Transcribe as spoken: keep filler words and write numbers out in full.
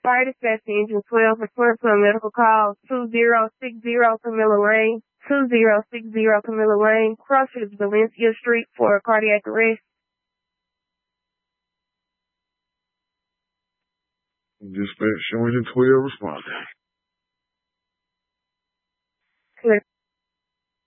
Fire dispatch to engine twelve, return to a medical call two zero six zero Camilla Lane, two zero six zero Camilla Lane, crosses Valencia Street for cardiac arrest. Dispatch showing in twelve responding. Clear.